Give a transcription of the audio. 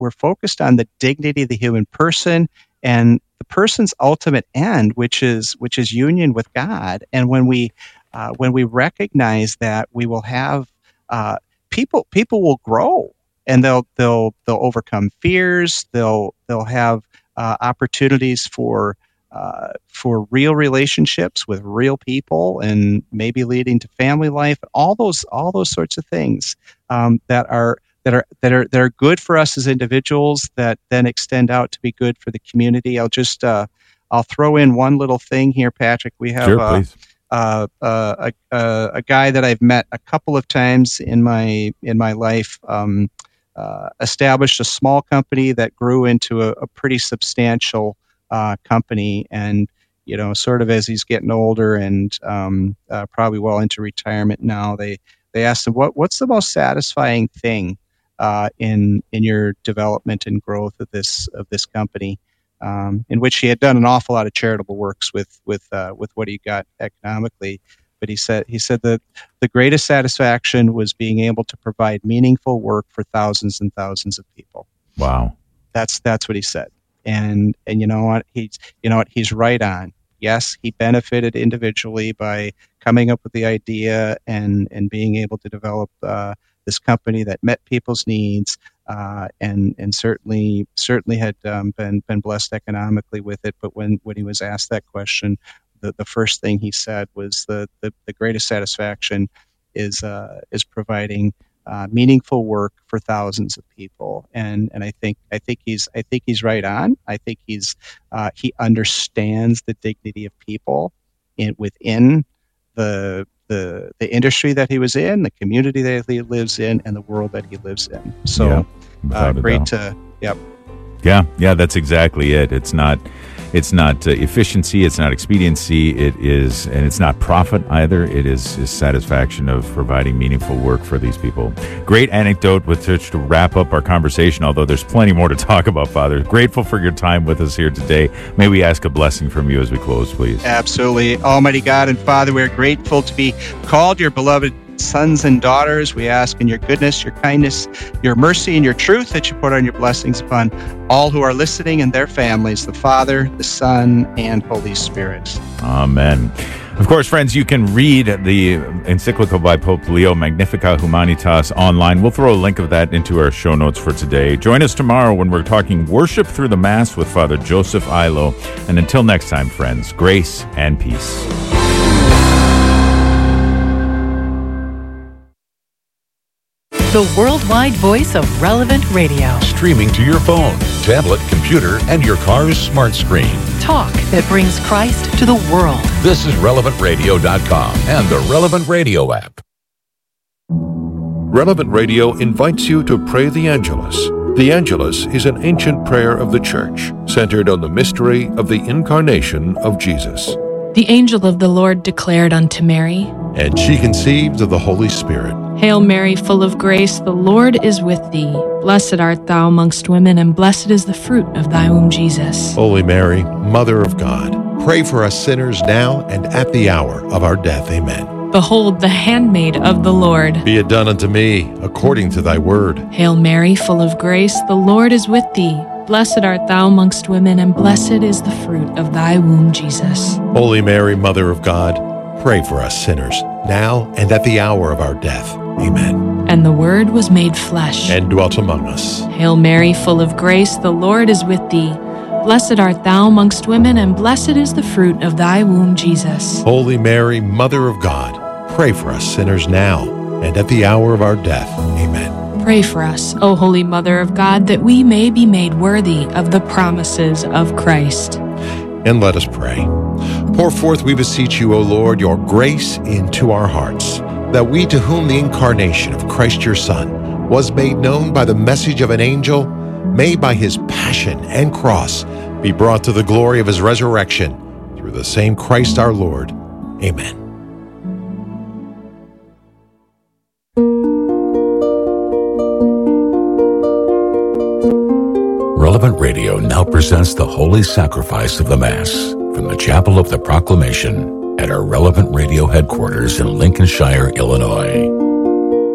we're focused on the dignity of the human person and the person's ultimate end, which is union with God. And when we recognize that, we will have people will grow, and they'll overcome fears. They'll have opportunities for real relationships with real people, and maybe leading to family life. All those sorts of things that are good for us as individuals, that then extend out to be good for the community. I'll throw in one little thing here, Patrick. We have a guy that I've met a couple of times in my life. Established a small company that grew into a pretty substantial company, and sort of as he's getting older and probably well into retirement now, they asked him, what's the most satisfying thing in your development and growth of this company, in which he had done an awful lot of charitable works with what he got economically. But he said that the greatest satisfaction was being able to provide meaningful work for thousands and thousands of people. Wow. That's what he said. And you know what? He's right on. Yes, he benefited individually by coming up with the idea and being able to develop this company that met people's needs, and certainly had been blessed economically with it. But when he was asked that question, the first thing he said was the greatest satisfaction is providing meaningful work for thousands of people, and I think he's right on. I think he understands the dignity of people within the industry that he was in, the community that he lives in, and the world that he lives in. So great to yep. Yeah, that's exactly it. It's not efficiency, it's not expediency, and it's not profit either. It is satisfaction of providing meaningful work for these people. Great anecdote with which to wrap up our conversation, although there's plenty more to talk about, Father. Grateful for your time with us here today. May we ask a blessing from you as we close, please? Absolutely. Almighty God and Father, we are grateful to be called your beloved sons and daughters. We ask in your goodness, your kindness, your mercy, and your truth that you put on your blessings upon all who are listening and their families, the Father, the Son, and Holy Spirit. Amen. Of course, friends, you can read the encyclical by Pope Leo, Magnificat Humanitas, online. We'll throw a link of that into our show notes for today. Join us tomorrow when we're talking worship through the Mass with Father Joseph Ilo. And until next time, friends, grace and peace. The worldwide voice of Relevant Radio. Streaming to your phone, tablet, computer, and your car's smart screen. Talk that brings Christ to the world. This is RelevantRadio.com and the Relevant Radio app. Relevant Radio invites you to pray the Angelus. The Angelus is an ancient prayer of the Church, centered on the mystery of the incarnation of Jesus. The angel of the Lord declared unto Mary, and she conceived of the Holy Spirit. Hail Mary, full of grace, the Lord is with thee. Blessed art thou amongst women, and blessed is the fruit of thy womb, Jesus. Holy Mary, Mother of God, pray for us sinners now and at the hour of our death. Amen. Behold, the handmaid of the Lord. Be it done unto me according to thy word. Hail Mary, full of grace, the Lord is with thee. Blessed art thou amongst women, and blessed is the fruit of thy womb, Jesus. Holy Mary, Mother of God, pray for us sinners, now and at the hour of our death. Amen. And the Word was made flesh, and dwelt among us. Hail Mary, full of grace, the Lord is with thee. Blessed art thou amongst women, and blessed is the fruit of thy womb, Jesus. Holy Mary, Mother of God, pray for us sinners now and at the hour of our death. Amen. Pray for us, O Holy Mother of God, that we may be made worthy of the promises of Christ. And let us pray. Pour forth, we beseech you, O Lord, your grace into our hearts, that we, to whom the incarnation of Christ your Son was made known by the message of an angel, may by his passion and cross be brought to the glory of his resurrection, through the same Christ our Lord. Amen. Relevant Radio now presents the Holy Sacrifice of the Mass from the Chapel of the Proclamation at our Relevant Radio headquarters in Lincolnshire, Illinois.